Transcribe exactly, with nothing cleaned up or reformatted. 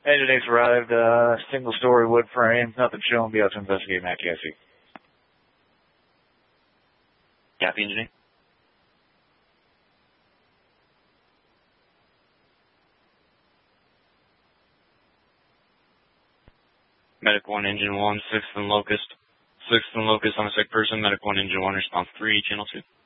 Engine eight's arrived, uh, single story wood frame, nothing shown, be out to investigate Matt Cassie. Copy, Engine eight. Medic one, Engine one, sixth and Locust. sixth and Locust on a sick person, Medic one, Engine one, response three, channel two.